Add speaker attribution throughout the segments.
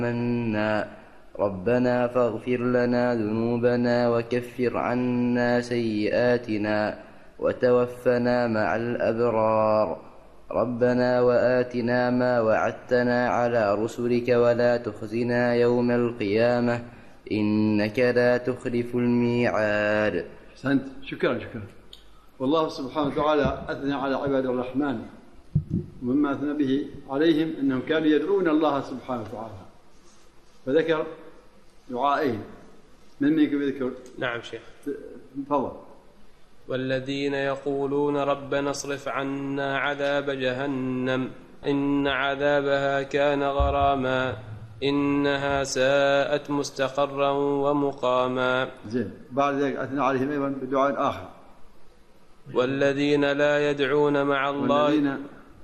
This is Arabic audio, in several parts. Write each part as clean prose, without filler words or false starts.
Speaker 1: آمنا ربنا فاغفر لنا ذنوبنا وكفر عنا سيئاتنا وتوفنا مع الأبرار ربنا وآتنا ما وعدتنا على رسلك ولا تخزنا يوم القيامة إنك لا تخلف الميعاد.
Speaker 2: أحسنت، شكرا. والله سبحانه وتعالى أثنى على عباد الرحمن، ومما أثنى به عليهم أنهم كانوا يدعون الله سبحانه وتعالى، فذكر دعائهم. من منكم يذكر؟
Speaker 3: نعم شيخ.
Speaker 2: تفضل.
Speaker 3: والذين يقولون ربنا اصرف عنا عذاب جهنم إن عذابها كان غراما إنها ساءت مستقرا ومقاما.
Speaker 2: زين، بعد ذلك أثنى عليهم أيضا بدعاء آخر.
Speaker 3: والذين لا يدعون مع الله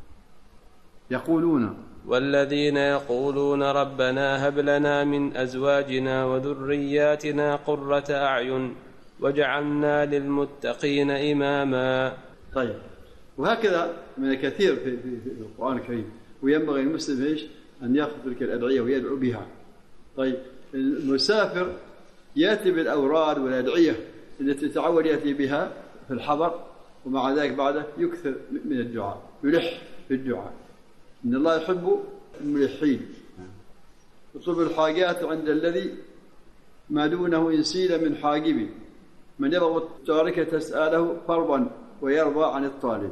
Speaker 3: والذين يقولون ربنا هب لنا من أزواجنا وذرياتنا قرة أعين وجعلنا للمتقين إماما.
Speaker 2: طيب، وهكذا من الكثير في القرآن الكريم، وينبغي المسلم أن يأخذ تلك الأدعية ويدعو بها. طيب، المسافر يأتي بالأوراد والأدعية التي تعود يأتي بها في الحضر، ومع ذلك بعده يكثر من الدعاء، يلح في الدعاء. إن الله يحب الملحين. يطلب الحاجات عند الذي ما دونه إن سيل من حاجبه، من يبغى التارك تسأله فرضا ويرضى عن الطالب.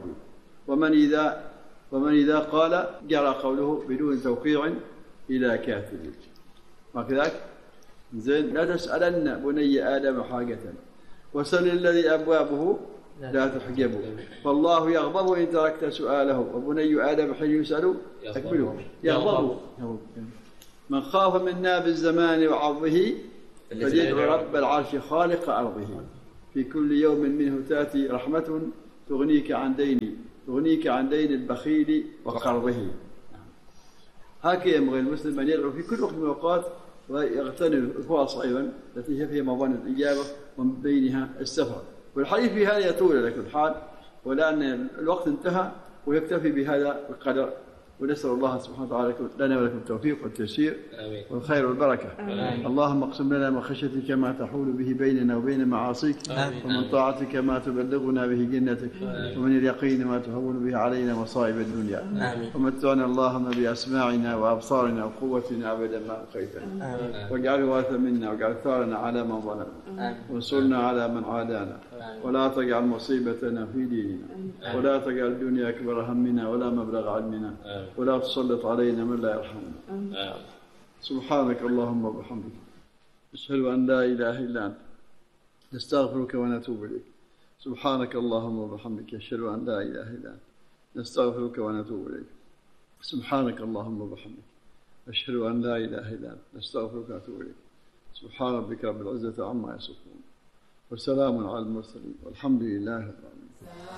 Speaker 2: ومن إذا قال جرى قوله بدون توقيع إلى كاتب. وكذلك زين، لا تسألن بني آدم حاجة وسل الذي أبوابه لا تحجبه، فالله يغضب إن تركت سؤاله، وبني آدم حين يسأل أكمله يغضب. من خاف منا بالزمان وعرضه فليدعو رب العرش خالق أرضه. في كل يوم منه تأتي رحمة تغنيك عن دين البخيل وقرضه. هكذا ينبغي المسلم أن يدعو في كل وقت من الأوقات، ويغتنم الفرص أيضا التي هي فيها مظان الإجابة، ومن بينها السفر. والحديث في هذا يطول على كل حال، ولأن الوقت انتهى، ويكتفي بهذا القدر. ونسأل الله سبحانه وتعالى لنا ولكم التوفيق والتيسير والخير والبركة. اللهم اقسم لنا من خشيتك ما تحول به بيننا وبين معاصيك، ومن طاعتك ما تبلغنا به جنتك، ومن اليقين ما تهون به علينا مصائب الدنيا. ومتعنا اللهم بأسماعنا وأبصارنا وقوتنا أبدا ما أبقيتنا، واجعله وارث منا، واجعل ثارنا على من ظلمنا، وانصرنا على من عادانا، ولا تجعل مصيبتنا في ديننا، ولا تجعل الدنيا أكبر همنا ولا مبلغ علمنا، ولا تسلط علينا من لا يرحمنا. سبحانك اللهم وبحمدك، نشهد أن لا إله إلا أنت، نستغفرك ونتوب إليك. سبحانك اللهم وبحمدك، نشهد أن لا إله إلا أنت، نستغفرك ونتوب إليك. سبحانك اللهم وبحمدك، نشهد أن لا إله إلا أنت، نستغفرك ونتوب إليك. سبحان ربك رب العزة عما يصفون، وسلام على المرسلين، والحمد لله رب العالمين.